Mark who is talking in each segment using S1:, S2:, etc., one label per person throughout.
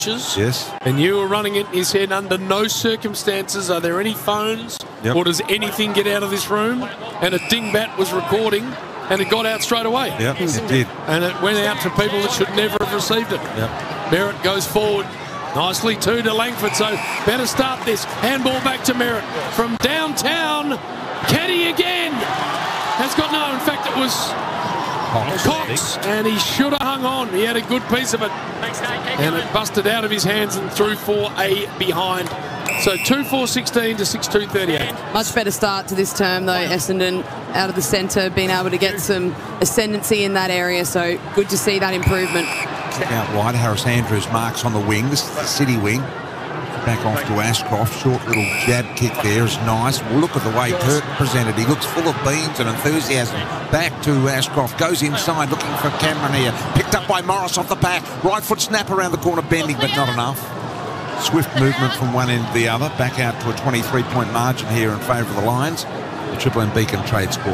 S1: Yes.
S2: And you were running it in his head. Under no circumstances are there any phones or does anything get out of this room. And a dingbat was recording and it got out straight away.
S1: Yep, it did.
S2: And it went out to people that should never have received it.
S1: Yep.
S2: Merritt goes forward nicely too to Langford, so better start this. Handball back to Merritt from downtown. Caddy again. Has got no, in fact it was Cox, and he should have hung on. He had a good piece of it. And it busted out of his hands and through for a behind. So 2-4-16 to 6-2-38.
S3: Much better start to this term though, Essendon out of the centre, being able to get some ascendancy in that area, so good to see that improvement.
S1: Out wide, Harris Andrews marks on the wing. This is the City wing. Back off to Ashcroft. Short little jab kick there is nice. Look at the way Turk presented. He looks full of beans and enthusiasm. Back to Ashcroft. Goes inside looking for Cameron here. Picked up by Morris off the back. Right foot snap around the corner, bending, but not enough. Swift movement from one end to the other. Back out to a 23-point margin here in favour of the Lions. The Triple M Beacon trade score.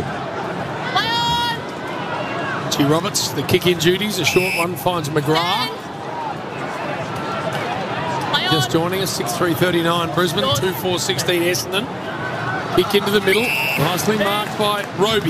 S2: G. Roberts, the kick-in duties. A short one finds McGrath. Just joining us, 6-3-39 Brisbane, 2-4-16 Essendon. Kick into the middle, nicely marked by Roby.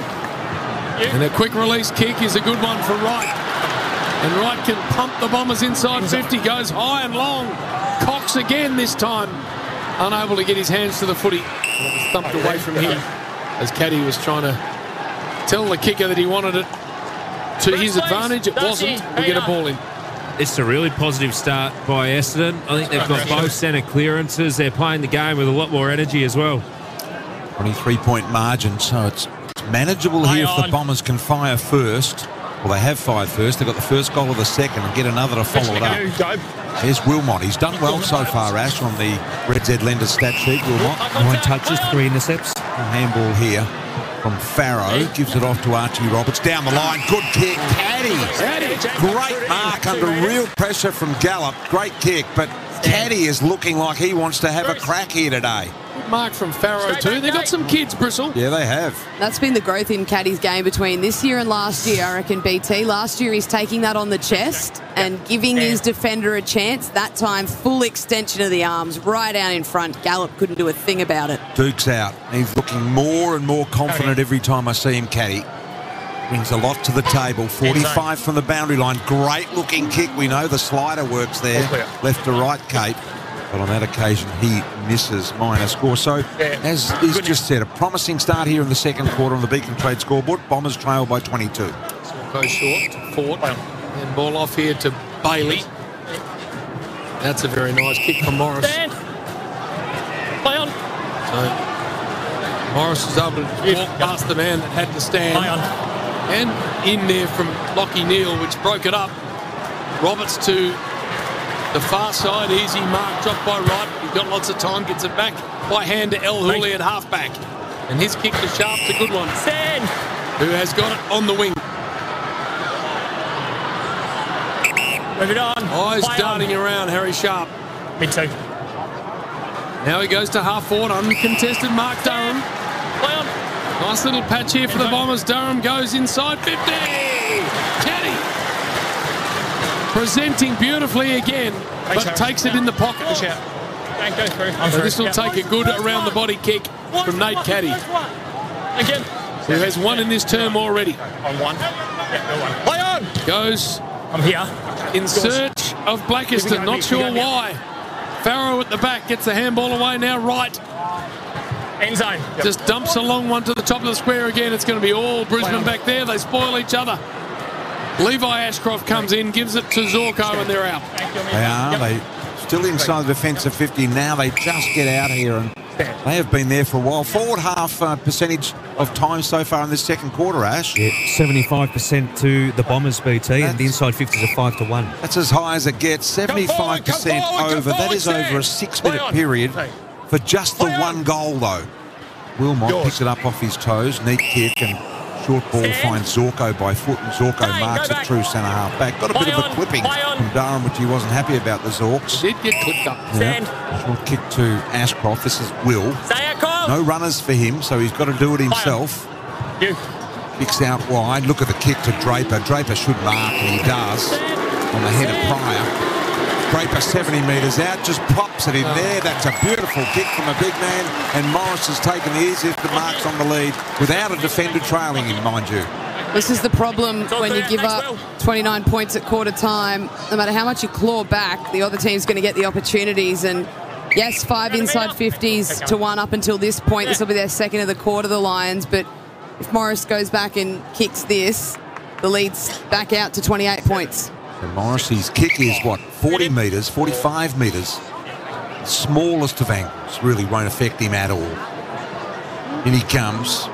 S2: And a quick release kick is a good one for Wright. And Wright can pump the Bombers inside 50, goes high and long. Cox again this time, unable to get his hands to the footy. It was thumped away from him as Caddy was trying to tell the kicker that he wanted it to his advantage. It wasn't. We get a ball in.
S4: It's a really positive start by Essendon. I think they've got both centre clearances. They're playing the game with a lot more energy as well.
S1: 23-point margin, so it's manageable here if the Bombers can fire first. Well, they have fired first. They've got the first goal of the second and get another to follow it up. Here's Wilmot. He's done well so far, Ash, on the Red Z Lenders stat sheet. Wilmot.
S4: 9 touches, 3 intercepts.
S1: Handball here from Farrow. Gives it off to Archie Roberts. Down the line. Good kick. Caddy. Great mark under real pressure from Gallup. Great kick, but Caddy is looking like he wants to have a crack here today.
S2: Good mark from Farrow too. They've got some kids, Bristle.
S1: Yeah, they have.
S3: That's been the growth in Caddy's game between this year and last year, I reckon, BT. Last year he's taking that on the chest and giving his defender a chance. That time, full extension of the arms, right out in front. Gallup couldn't do a thing about it.
S1: Duke's out. He's looking more and more confident every time I see him, Caddy. Brings a lot to the table. 45 from the boundary line. Great looking kick. We know the slider works there. Left to right, Cape. But on that occasion, he misses minor score. So, as is just said, a promising start here in the second quarter on the Beacon Trade scoreboard. Bombers trail by 22.
S2: Goes short to Fort. And ball off here to Bailey. That's a very nice kick from Morris.
S5: Stand. Play on.
S2: So, Morris was able to walk past the man that had to stand.
S5: Play on.
S2: And in there from Lockie Neal, which broke it up. Roberts to the far side, easy mark, dropped by Wright. He's got lots of time, gets it back by hand to El Hooley at halfback. And his kick to Sharp's a good one.
S5: Stand.
S2: Who has got it on the wing.
S5: Move it on.
S2: Eyes darting around Harry Sharp.
S5: Me too.
S2: Now he goes to half forward, uncontested mark Durham.
S5: Play on.
S2: Nice little patch here for the Bombers. Durham goes inside 50. Caddy. Presenting beautifully again, but takes it in the pocket.
S5: Push out. Don't go through.
S2: So this will take a good around the body kick from Nate Caddy,
S5: Again.
S2: who has one in this term already.
S5: On one. Yeah, no one. Play on.
S2: Goes
S5: I'm here.
S2: in search of Blackiston, not sure why. Farrow at the back gets the handball away now, right.
S5: End zone.
S2: Just dumps a long one to the top of the square again. It's going to be all Brisbane back there. They spoil each other. Levi Ashcroft comes in, gives it to Zorko, and they're out.
S1: They are. They still inside the defensive 50 now. They just get out here, and they have been there for a while. Forward half percentage of time so far in this second quarter, Ash.
S4: Yeah, 75% to the Bombers, BT, and the inside 50s are 5-1.
S1: That's as high as it gets. 75% over. That is over a 6-minute period for just the one goal, though. Wilmot picks it up off his toes. Neat kick, and short ball finds Zorko by foot, and Zorko marks it through centre half back. Got a bit of a clipping from Durham, which he wasn't happy about, the Zorks.
S2: Did get clipped up.
S1: Short kick to Ashcroft. This is Will. No runners for him, so he's got to do it himself. Kicks out wide. Look at the kick to Draper. Draper should mark, and he does, on the head of Pryor. Draper 70 metres out, just pops it in there. That's a beautiful kick from a big man, and Morris has taken the easiest of marks on the lead without a defender trailing him, mind you.
S3: This is the problem when you give up 29 points at quarter time. No matter how much you claw back, the other team's going to get the opportunities. And yes, 5 inside 50s to 1 up until this point. This will be their second of the quarter, the Lions. But if Morris goes back and kicks this, the lead's back out to 28 points.
S1: And Morrissey's kick is, what, 40 metres, 45 metres. Smallest of angles, really won't affect him at all. In he comes.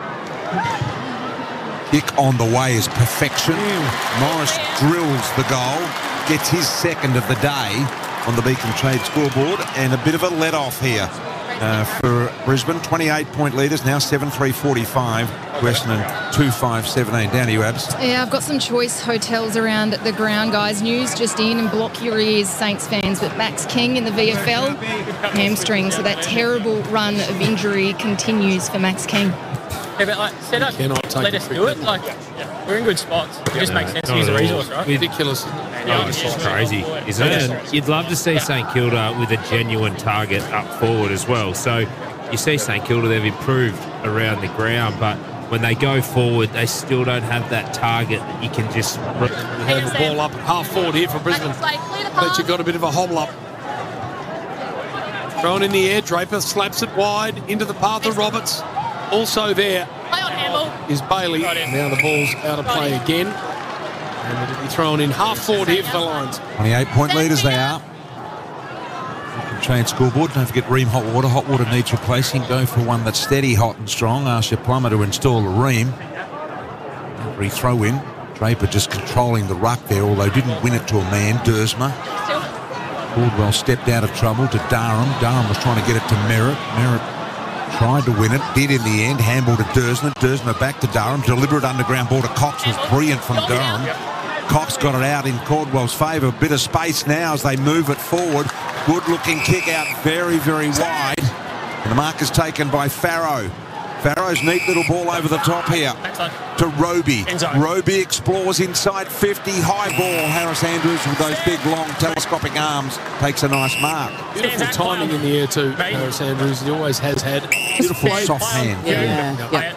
S1: Kick on the way is perfection. Morris drills the goal, gets his second of the day on the Beacon Trade scoreboard, and a bit of a let-off here for Brisbane. 28-point leaders, now 7-3-45. Western 2-5-17. Down to you, Abs.
S6: Yeah, I've got some choice hotels around the ground, guys. News just in, and block your ears, Saints fans. But Max King in the VFL, hamstring. So that terrible run of injury continues for Max King.
S5: Yeah, but like, set up, let us do it. Like, we're in good spots. It just makes sense to use a resource, right?
S2: Ridiculous.
S4: Oh, it's just crazy, isn't it? And you'd love to see St Kilda with a genuine target up forward as well. So you see St Kilda, they've improved around the ground, but when they go forward, they still don't have that target that you can just...
S2: Have the ball up at half forward here for Brisbane. But you've got a bit of a hobble up. Thrown in the air, Draper slaps it wide into the path of Roberts. Also there is Bailey. Now the ball's out of play again. And it'll be thrown in half forward here for the Lions.
S1: 28-point leaders they are. Trade scoreboard. Don't forget Ream Hot Water. Hot water needs replacing. Go for one that's steady, hot and strong. Ask your plumber to install a Ream. Re-throw in. Draper just controlling the ruck there, although didn't win it to a man. Dersma. Caldwell stepped out of trouble to Durham. Durham was trying to get it to Merritt. Merritt tried to win it, did in the end. Handball to Dersma. Dersma back to Durham. Deliberate underground ball to Cox was brilliant from Durham. Cox got it out in Caldwell's favour. A bit of space now as they move it forward. Good looking kick out very, very wide. And the mark is taken by Farrow. Farrow's neat little ball over the top here to Roby. Roby explores inside 50. High ball. Harris Andrews with those big, long, telescopic arms takes a nice mark.
S2: Beautiful timing in the air too, Harris Andrews. He always has had.
S1: Beautiful soft hand.
S3: Yeah.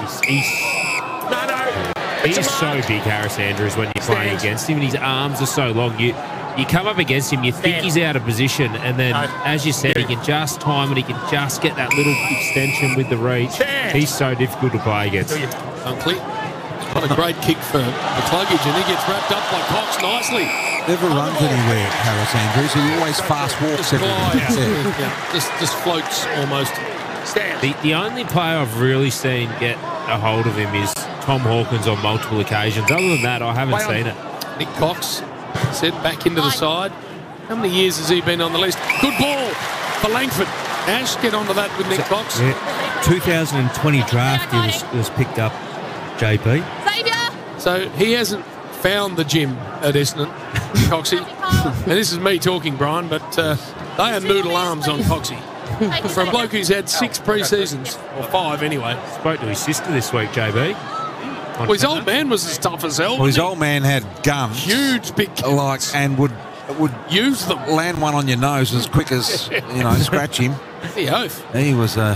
S4: He is so big, Harris Andrews, when you're playing against him, and his arms are so long. You come up against him, you think he's out of position, and then, as you said, he can just time it, he can just get that little extension with the reach. He's so difficult to play against.
S2: Dunkley. Got a great kick for the Cluggage, and he gets wrapped up by Cox nicely.
S1: Never runs anywhere, Harris Andrews. He always fast walks everywhere.
S2: Just floats almost.
S4: The only player I've really seen get a hold of him is Tom Hawkins on multiple occasions. Other than that, I haven't seen it.
S2: Nick Cox set back into the side. How many years has he been on the list? Good ball for Langford. Ash, get onto that with Nick Cox.
S7: Yeah. 2020 draft he was picked up, JP.
S2: So he hasn't found the gym at Essendon, Coxie. And this is me talking, Brian, but they are noodle arms on Coxie. For a bloke who's had 6 pre-seasons, or 5 anyway.
S4: Spoke to his sister this week, JB.
S2: Well, his old man was as tough as hell.
S1: Well, his old man had guns.
S2: Huge, big guns.
S1: And would
S2: use them.
S1: Land one on your nose as quick as, scratch him.
S2: The oath.
S1: He was a...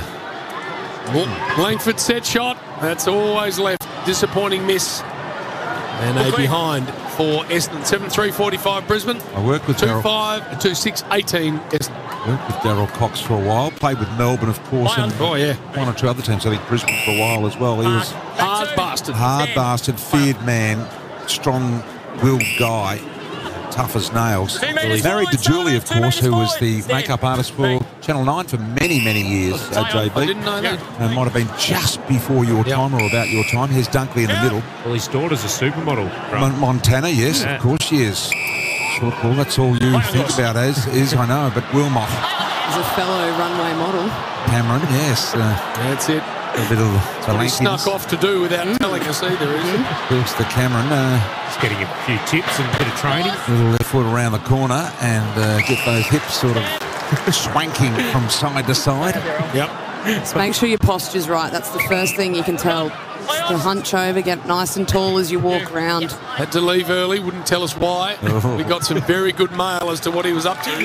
S2: Langford set shot. That's always left. Disappointing miss. And a behind for Essendon. 7-3-45 Brisbane.
S1: I worked with
S2: 2-5, 2-6-18 Essendon.
S1: Worked with Darryl Cox for a while. Played with Melbourne, of course. And one or two other teams. I think Brisbane for a while as well. He was
S2: hard bastard.
S1: Hard bastard, feared man, strong-willed guy, tough as nails. He's married to Julie, of course, who was the makeup artist for Channel 9 for many, many years, JB.
S2: I didn't know that.
S1: And it might have been just before your time or about your time. Here's Dunkley in the middle.
S4: Well, his daughter's a supermodel.
S1: Montana, yes, of course she is. Short ball, that's all you think about is I know, but Wilmot.
S3: He's a fellow runway model.
S1: Cameron, yes.
S2: That's it.
S1: A bit of the lankiness.
S2: Snuck off to do without telling us either, isn't it?
S1: Bilks the Cameron.
S4: Just getting a few tips and a bit of training.
S1: Little left foot around the corner and get those hips sort of swanking from side to side.
S2: Yep.
S3: Just make sure your posture's right. That's the first thing you can tell To hunch over, get nice and tall as you walk around.
S2: Had to leave early, wouldn't tell us why. We got some very good mail as to what he was up to.